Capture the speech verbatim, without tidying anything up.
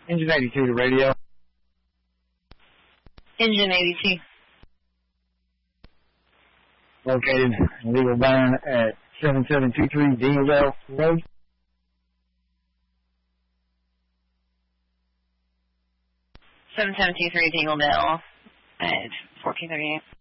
Engine eighty-two to radio. Engine eighty-two. Located in legal bind at seven seven two three Dingleville Road. seven seven two three Dingleville at fourteen thirty-eight.